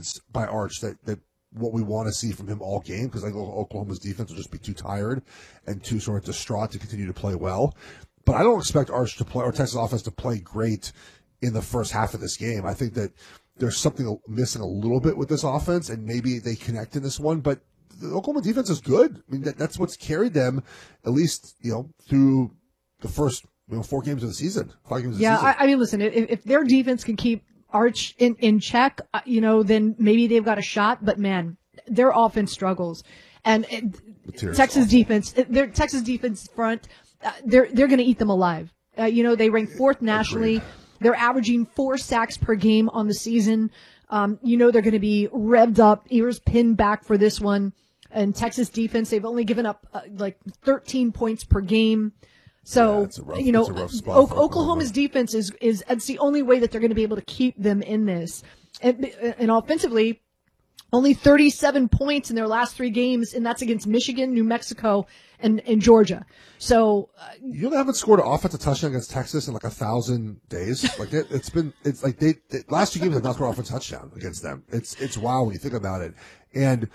offense by Arch that what we want to see from him all game, because I think Oklahoma's defense will just be too tired and too sort of distraught to continue to play well. But I don't expect Arch to play, or Texas offense to play great in the first half of this game. I think that there's something missing a little bit with this offense, and maybe they connect in this one. But the Oklahoma defense is good. I mean, that's what's carried them, at least, through the first 4 games of the season, 5 games of the season. I mean, listen, if their defense can keep Arch in check, then maybe they've got a shot. But man, their offense struggles, and Texas defense front, they're going to eat them alive. They rank 4th nationally. Agreed. They're averaging 4 sacks per game on the season. They're going to be revved up, ears pinned back for this one. And Texas defense, they've only given up 13 points per game. So, it's a rough spot for Oklahoma's defense is it's the only way that they're going to be able to keep them in this. And offensively, only 37 points in their last 3 games, and that's against Michigan, New Mexico, and Georgia. So they haven't scored an offensive touchdown against Texas in 1,000 days. They last 2 games have not scored an offensive touchdown against them. It's wild when you think about it. And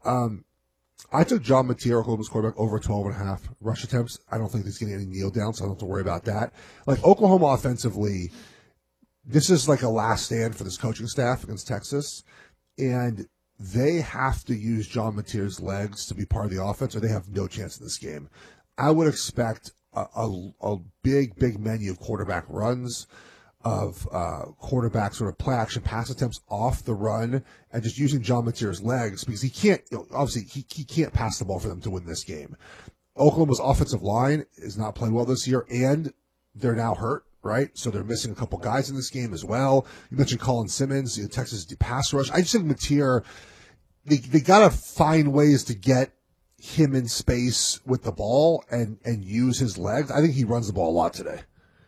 I took John Mateer, Oklahoma's quarterback, over 12.5 rush attempts. I don't think he's getting any kneel down, so I don't have to worry about that. Oklahoma offensively, this is a last stand for this coaching staff against Texas, and they have to use John Mateer's legs to be part of the offense, or they have no chance in this game. I would expect a big menu of quarterback runs, of quarterback sort of play action pass attempts off the run, and just using John Mateer's legs, because he can't, obviously he can't pass the ball for them to win this game. Oklahoma's offensive line is not playing well this year, and they're now hurt, right? So they're missing a couple guys in this game as well. You mentioned Colin Simmons, Texas pass rush. I just think Mateer, they got to find ways to get him in space with the ball and use his legs. I think he runs the ball a lot today.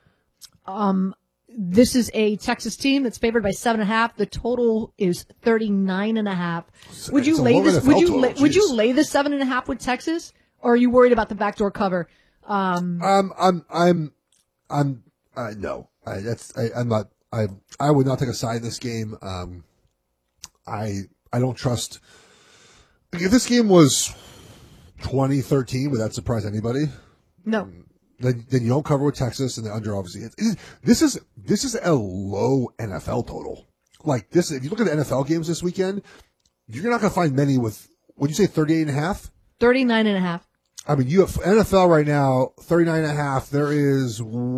This is a Texas team that's favored by 7.5. The total is 39.5. Would you lay this? Would you lay the 7.5 with Texas, or are you worried about the backdoor cover? No. I would not take a side in this game. I don't trust. If this game was 2013, would that surprise anybody? No. Then you don't cover with Texas, and the under obviously. This is a low NFL total. If you look at the NFL games this weekend, you're not going to find many with. Would you say 38.5? 39.5. I mean, you have NFL right now, 39.5. There is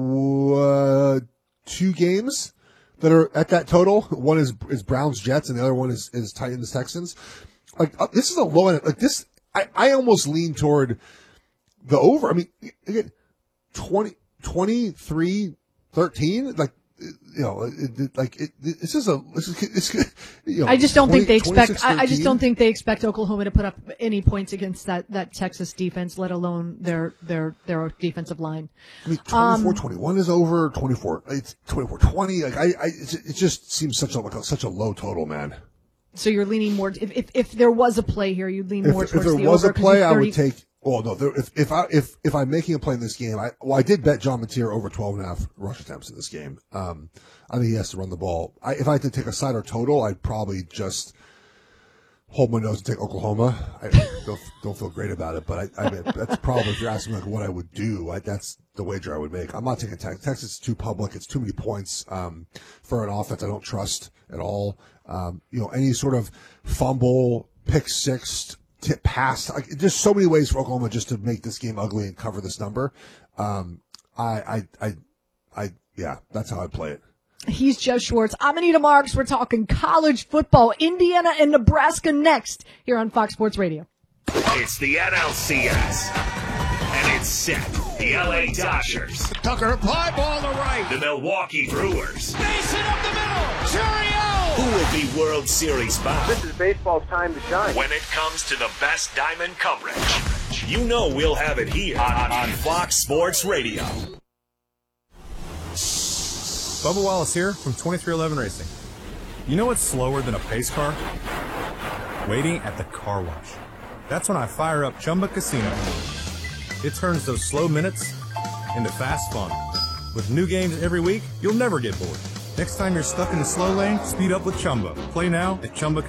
2 games that are at that total. One is Browns Jets, and the other one is Titans Texans. This is a low end. This, I almost lean toward the over. I mean, again, 23-13. I just don't think they expect. I just don't think they expect Oklahoma to put up any points against that Texas defense, let alone their defensive line. I mean, 24-21 is over. 24-20. It just seems such a low total, man. So you're leaning more. If there was a play here, you'd lean more towards the over. If there was a play, I would take. Well, no. If I'm making a play in this game, I did bet John Mateer over 12.5 rush attempts in this game. I think he has to run the ball. If I had to take a side or total, I'd probably just hold my nose and take Oklahoma. I don't feel great about it, but I mean, that's probably, if you're asking me what I would do, that's the wager I would make. I'm not taking Texas. Texas is too public. It's too many points for an offense I don't trust at all. Any sort of fumble, pick six, tip pass. There's so many ways for Oklahoma just to make this game ugly and cover this number. Yeah, that's how I play it. He's Jeff Schwartz. I'm Anita Marks. We're talking college football, Indiana and Nebraska next here on Fox Sports Radio. It's the NLCS, and it's set. The LA Dodgers. Tucker, fly ball to right. The Milwaukee Brewers. Mason up the middle. Churio. Who will be World Series bound? This is baseball's time to shine. When it comes to the best diamond coverage, you know we'll have it here on Fox Sports Radio. Bubba Wallace here from 2311 Racing. You know what's slower than a pace car? Waiting at the car wash. That's when I fire up Chumba Casino. It turns those slow minutes into fast fun. With new games every week, you'll never get bored. Next time you're stuck in the slow lane, speed up with Chumba. Play now at Chumba.